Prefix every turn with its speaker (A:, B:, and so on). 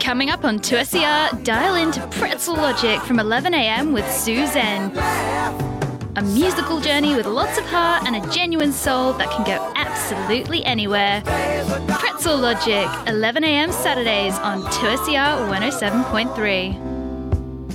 A: Coming up on 2SER, dial into Pretzel Logic from 11 a.m. with Suzanne. A musical journey with lots of heart and a genuine soul that can go absolutely anywhere. Pretzel Logic, 11 a.m. Saturdays on 2SER 107.3.